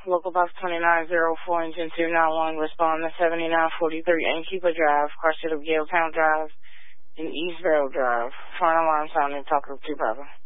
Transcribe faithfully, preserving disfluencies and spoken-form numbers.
local box twenty-nine oh four, engine two nine one, respond to seventy-nine forty-three Innkeeper Drive, car city of Yaletown Drive, and East Vale Drive. Front alarm sounding, talk to Bravo.